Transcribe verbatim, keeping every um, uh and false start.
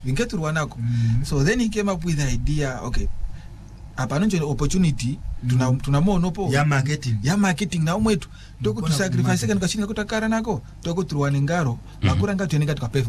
vingeturwa nako. Mm. So then he came up with the idea, okay, hapana nje opportunity tuna tuna monopo ya marketing ya marketing na umwetu toko tu sacrifice kana kashina kutakara nako toko turwa ningaro bakura ngatu yenika tukapeva